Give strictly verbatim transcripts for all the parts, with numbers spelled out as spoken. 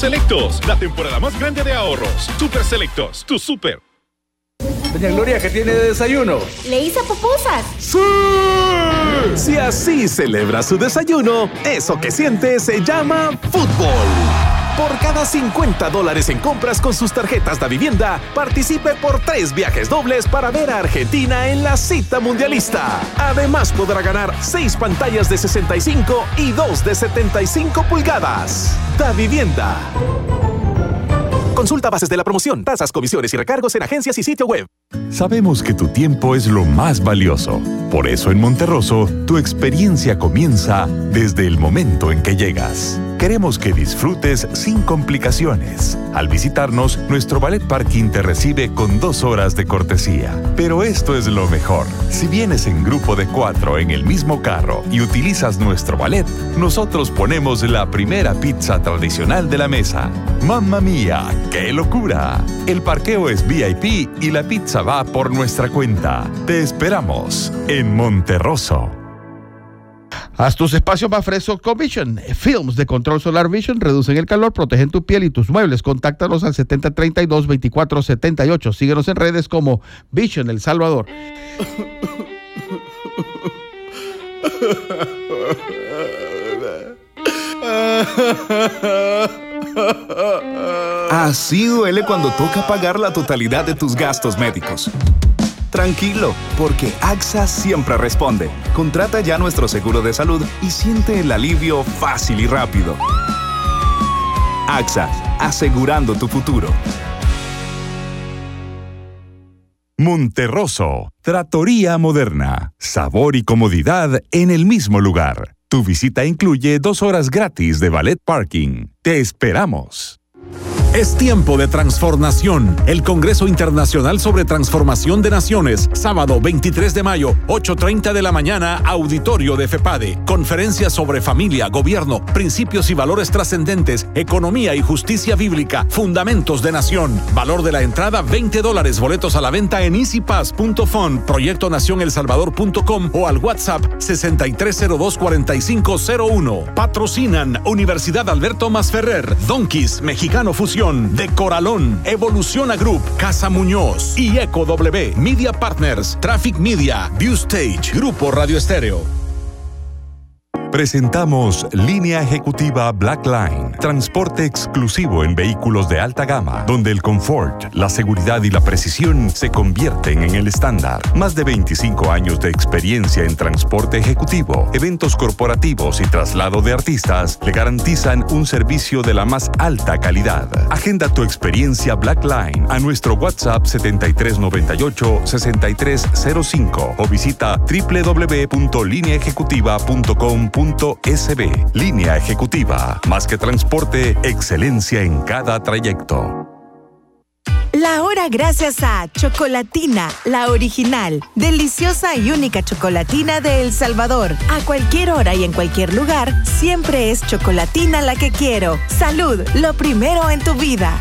Selectos, la temporada más grande de ahorros. Super Selectos, tu super. Doña Gloria, ¿qué tiene de desayuno? Le hice pupusas. ¡Sí! Si así celebra su desayuno, eso que siente se llama fútbol. Por cada cincuenta dólares en compras con sus tarjetas de vivienda, participe por tres viajes dobles para ver a Argentina en la cita mundialista. Además, podrá ganar seis pantallas de sesenta y cinco y dos de setenta y cinco pulgadas. Da Vivienda. Consulta bases de la promoción, tasas, comisiones y recargos en agencias y sitio web. Sabemos que tu tiempo es lo más valioso. Por eso en Monterroso, tu experiencia comienza desde el momento en que llegas. Queremos que disfrutes sin complicaciones. Al visitarnos, nuestro valet parking te recibe con dos horas de cortesía. Pero esto es lo mejor. Si vienes en grupo de cuatro en el mismo carro y utilizas nuestro valet, nosotros ponemos la primera pizza tradicional de la mesa. ¡Mamma mía! ¡Qué locura! El parqueo es V I P y la pizza va por nuestra cuenta. Te esperamos en Monterroso. Haz tus espacios más frescos con Vision. Films de control solar Vision reducen el calor, protegen tu piel y tus muebles. Contáctanos al setenta treinta y dos veinticuatro setenta y ocho. Síguenos en redes como Vision El Salvador. Así duele cuando toca pagar la totalidad de tus gastos médicos. Tranquilo, porque A X A siempre responde. Contrata ya nuestro seguro de salud y siente el alivio fácil y rápido. A X A, asegurando tu futuro. Monterroso, Trattoria Moderna. Sabor y comodidad en el mismo lugar. Tu visita incluye dos horas gratis de valet parking. Te esperamos. Es tiempo de transformación. El Congreso Internacional sobre Transformación de Naciones, sábado veintitrés de mayo, ocho treinta de la mañana, auditorio de FEPADE. Conferencia sobre familia, gobierno, principios y valores trascendentes, economía y justicia bíblica, fundamentos de nación. Valor de la entrada, veinte dólares. Boletos a la venta en easy pass punto fund, proyecto nación el salvador punto com o al WhatsApp sesenta y tres cero dos cuarenta y cinco cero uno. Patrocinan Universidad Alberto Masferrer, Donkeys, Mexicano Fusión, de Coralón, Evoluciona Group, Casa Muñoz y Eco W, Media Partners, Traffic Media, View Stage, Grupo Radio Estéreo. Presentamos Línea Ejecutiva Black Line, transporte exclusivo en vehículos de alta gama, donde el confort, la seguridad y la precisión se convierten en el estándar. Más de veinticinco años de experiencia en transporte ejecutivo, eventos corporativos y traslado de artistas le garantizan un servicio de la más alta calidad. Agenda tu experiencia Black Line a nuestro WhatsApp setenta y tres noventa y ocho sesenta y tres cero cinco o visita doble u doble u doble u punto línea ejecutiva punto com punto es be. Línea Ejecutiva. Más que transporte, excelencia en cada trayecto. La hora gracias a Chocolatina, la original, deliciosa y única chocolatina de El Salvador. A cualquier hora y en cualquier lugar, siempre es Chocolatina la que quiero. Salud, lo primero en tu vida.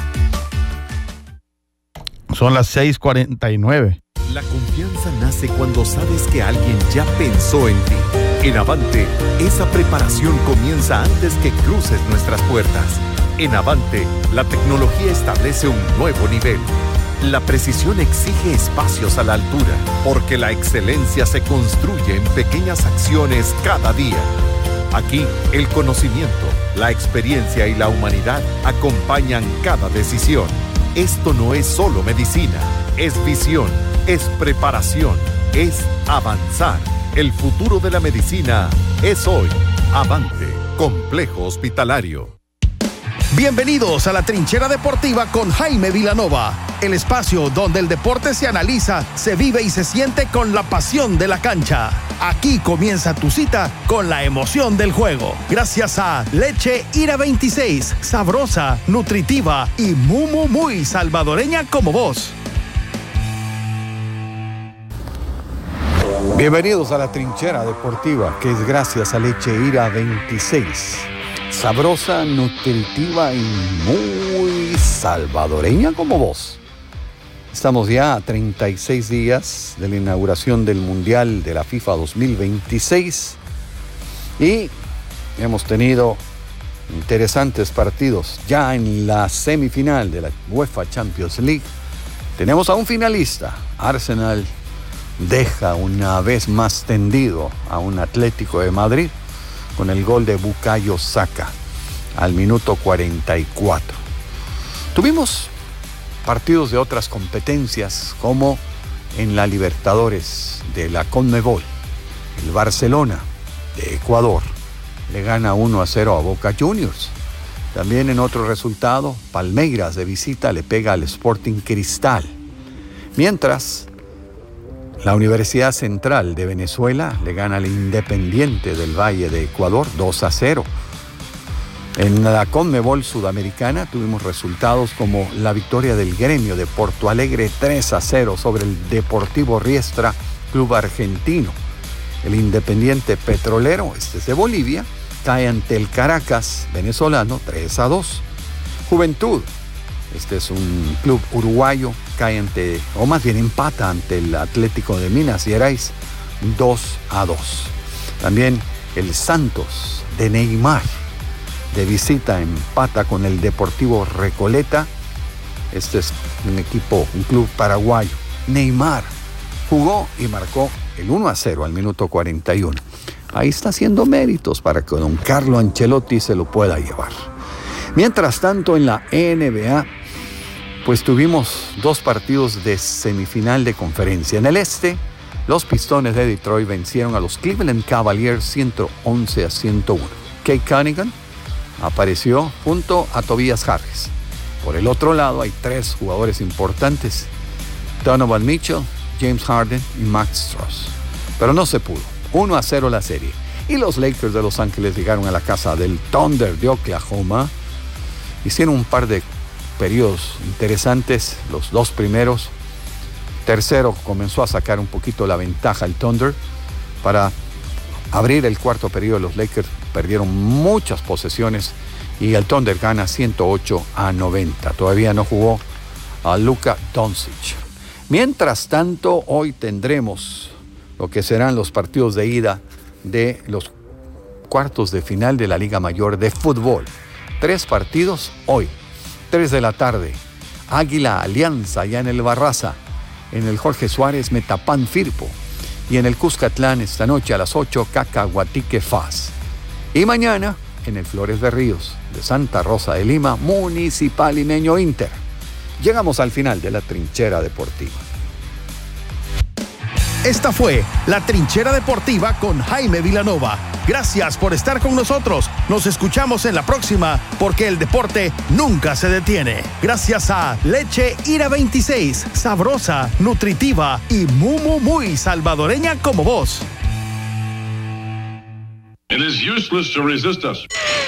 Son las seis cuarenta y nueve. La confianza nace cuando sabes que alguien ya pensó en ti. En Avante, esa preparación comienza antes que cruces nuestras puertas. En Avante, la tecnología establece un nuevo nivel. La precisión exige espacios a la altura, porque la excelencia se construye en pequeñas acciones cada día. Aquí, el conocimiento, la experiencia y la humanidad acompañan cada decisión. Esto no es solo medicina, es visión, es preparación, es avanzar. El futuro de la medicina es hoy. Avante, Complejo Hospitalario. Bienvenidos a la Trinchera Deportiva con Jaime Vilanova, el espacio donde el deporte se analiza, se vive y se siente con la pasión de la cancha. Aquí comienza tu cita con la emoción del juego. Gracias a Leche Ira veintiséis, sabrosa, nutritiva y muy, muy, muy salvadoreña como vos. Bienvenidos a la Trinchera Deportiva, que es gracias a Leche Ira veintiséis. Sabrosa, nutritiva y muy salvadoreña como vos. Estamos ya a treinta y seis días de la inauguración del Mundial de la FIFA dos mil veintiséis y hemos tenido interesantes partidos. Ya en la semifinal de la UEFA Champions League tenemos a un finalista. Arsenal deja una vez más tendido a un Atlético de Madrid con el gol de Bukayo Saka al minuto cuarenta y cuatro. Tuvimos partidos de otras competencias como en la Libertadores de la Conmebol. El Barcelona de Ecuador le gana uno a cero a Boca Juniors. También en otro resultado, Palmeiras de visita le pega al Sporting Cristal. Mientras, la Universidad Central de Venezuela le gana al Independiente del Valle de Ecuador dos a cero. En la Conmebol Sudamericana tuvimos resultados como la victoria del Gremio de Porto Alegre tres a cero sobre el Deportivo Riestra, club argentino. El Independiente Petrolero, este es de Bolivia, cae ante el Caracas venezolano tres a dos. Juventud, este es un club uruguayo, cae ante, o más bien empata ante el Atlético de Minas Gerais dos a dos. También el Santos de Neymar de visita empata con el Deportivo Recoleta. Este es un equipo, un club paraguayo. Neymar jugó y marcó el uno a cero al minuto cuarenta y uno. Ahí está haciendo méritos para que don Carlo Ancelotti se lo pueda llevar. Mientras tanto, en la N B A, pues tuvimos dos partidos de semifinal de conferencia. En el este, los Pistones de Detroit vencieron a los Cleveland Cavaliers ciento once a ciento uno. Kate Cunningham apareció junto a Tobias Harris. Por el otro lado hay tres jugadores importantes: Donovan Mitchell, James Harden y Max Strus. Pero no se pudo. uno a cero la serie. Y los Lakers de Los Ángeles llegaron a la casa del Thunder de Oklahoma. Hicieron un par de periodos interesantes, los dos primeros. Tercero comenzó a sacar un poquito la ventaja el Thunder. Para abrir el cuarto periodo, los Lakers perdieron muchas posesiones y el Thunder gana ciento ocho a noventa. Todavía no jugó a Luka Doncic. Mientras tanto, hoy tendremos lo que serán los partidos de ida de los cuartos de final de la Liga Mayor de Fútbol. Tres partidos hoy, tres de la tarde. Águila Alianza, allá en el Barraza. En el Jorge Suárez, Metapan Firpo. Y en el Cuscatlán, esta noche a las ocho, Cacahuatique Faz. Y mañana, en el Flores de Ríos, de Santa Rosa de Lima, Municipal Limeño Inter. Llegamos al final de la Trinchera Deportiva. Esta fue la Trinchera Deportiva con Jaime Vilanova. Gracias por estar con nosotros. Nos escuchamos en la próxima, porque el deporte nunca se detiene. Gracias a Leche Ira veintiséis, sabrosa, nutritiva y muy, muy, muy salvadoreña como vos. It is useless to resist us.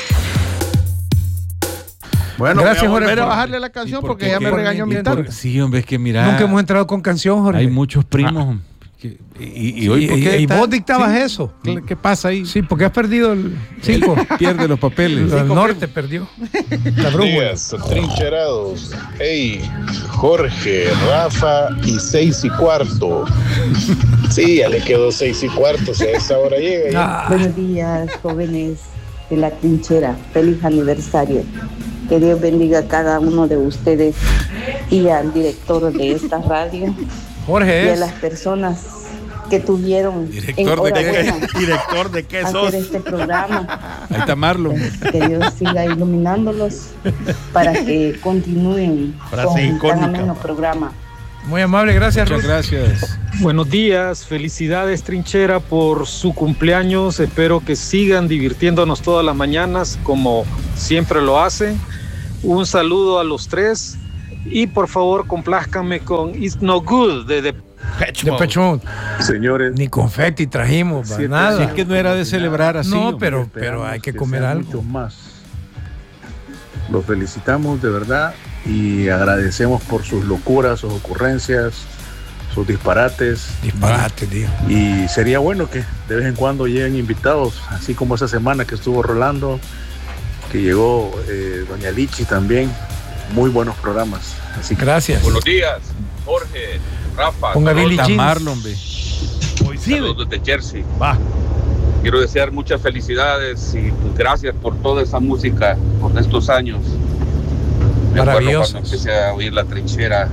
Bueno, gracias, voy a volver Jorge, a por, bajarle la canción por porque ya me regañó mi tarde. Sí, hombre, es que mira. Nunca hemos entrado con canción, Jorge. Hay muchos primos. Ah. Que, y, y hoy, ¿por qué y, y está? vos dictabas sí. eso. ¿Qué, ¿Qué pasa ahí? Sí, porque has perdido el cinco. Pierde los papeles. El norte perdió. La brújula. Trincherados. Hey, Jorge, Rafa y seis y cuarto. Sí, ya le quedó seis y cuarto. Si a esa hora llega. Ah. Buenos días, jóvenes de la trinchera. Feliz aniversario. Que Dios bendiga a cada uno de ustedes y al director de esta radio. Jorge y a es. las personas que tuvieron director de qué director de qué sos hacer este programa. Ahí está Marlon. Que Dios siga iluminándolos para que continúen con tan ameno programa. Muy amable, gracias. Muchas gracias. Buenos días, felicidades Trinchera por su cumpleaños. Espero que sigan divirtiéndonos todas las mañanas como siempre lo hacen. Un saludo a los tres. Y por favor, complázcanme con It's No Good de Depeche Mode. Señores, ni confeti trajimos, sí, nada. Si es que no era de celebrar así. No, pero, pero hay que, que comer algo. Más. Los felicitamos de verdad y agradecemos por sus locuras, sus ocurrencias, sus disparates. Disparates, tío. Y sería bueno que de vez en cuando lleguen invitados, así como esa semana que estuvo Rolando, que llegó eh, Doña Lichi también. Muy buenos programas. Así que gracias. Buenos días, Jorge, Rafa. Ponga Billy Jeans. Marlon, ve. Saludos desde Jersey. Va. quiero desear muchas felicidades y pues, gracias por toda esa música, por estos años. Me acuerdo cuando empecé a oír La Trinchera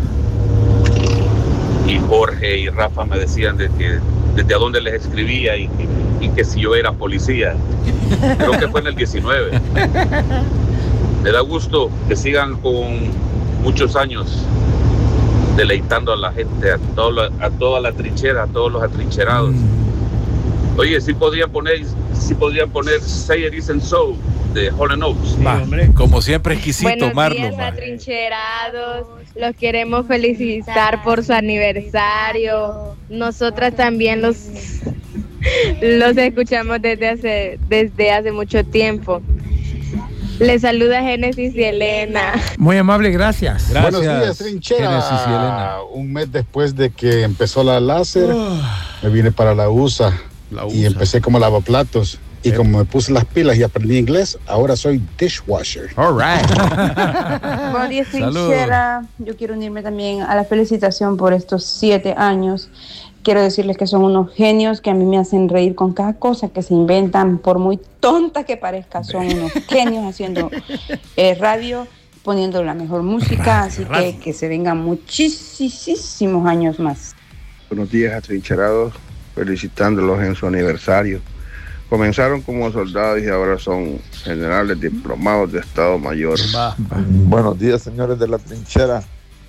y Jorge y Rafa me decían de que desde a dónde les escribía y, y, y que si yo era policía. Creo que fue en el diecinueve. Me da gusto que sigan con muchos años deleitando a la gente, a, todo la, a toda la trinchera, a todos los atrincherados. Oye, sí podrían poner, sí podrían poner Say It Isn't So de Hall and Oates. Sí, como siempre, exquisito, Buenos Marlon. días, atrincherados. Los queremos felicitar por su aniversario. Nosotras también los, los escuchamos desde hace, desde hace mucho tiempo. Les saluda Génesis y Elena. Muy amable, gracias. Gracias. Buenos días, Trinchera. Génesis y Elena. Un mes después de que empezó la láser, me vine para la U S A, La U y S A. empecé como lavaplatos. Y como me puse las pilas y aprendí inglés, ahora soy dishwasher. All right. Buenos días, Salud. Trinchera. Yo quiero unirme también a la felicitación por estos siete años. Quiero decirles que son unos genios que a mí me hacen reír con cada cosa que se inventan, por muy tonta que parezca, son unos genios haciendo eh, radio, poniendo la mejor música, así que que se vengan muchísimos años más. Buenos días, atrincherados, felicitándolos en su aniversario. Comenzaron como soldados y ahora son generales diplomados de Estado Mayor. Buenos días, señores de la trinchera.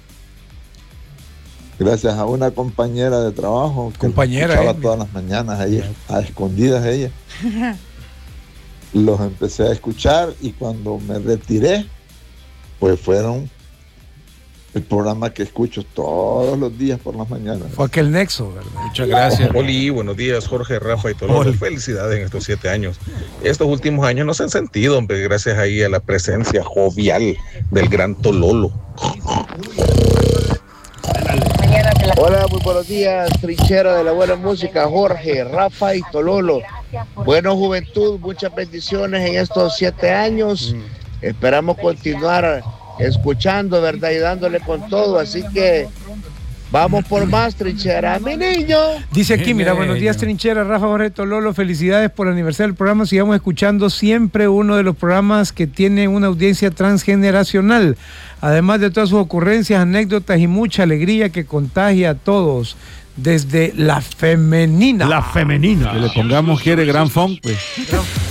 Gracias a una compañera de trabajo que Compañera, escuchaba eh. todas las mañanas ella, a escondidas ella. Los empecé a escuchar y cuando me retiré, pues fueron el programa que escucho todos los días por las mañanas. Fue aquel nexo, ¿verdad? Muchas gracias. Oli, buenos días, Jorge, Rafa y Tololo. Felicidades en estos siete años. Estos últimos años no se han sentido, hombre, gracias ahí a la presencia jovial del gran Tololo. Hola, muy buenos días, trinchera de la buena música, Jorge, Rafa y Tololo. Buena juventud, muchas bendiciones en estos siete años. Esperamos continuar escuchando, ¿verdad? Y dándole con todo, así que vamos por más, trinchera, mi niño. Dice aquí, mira, buenos días, Trinchera, Rafa, Jorge, Tololo, felicidades por el aniversario del programa. Sigamos escuchando siempre uno de los programas que tiene una audiencia transgeneracional. Además de todas sus ocurrencias, anécdotas y mucha alegría que contagia a todos. Desde La Femenina. La Femenina. Que le pongamos quiere Gran Funk, pues.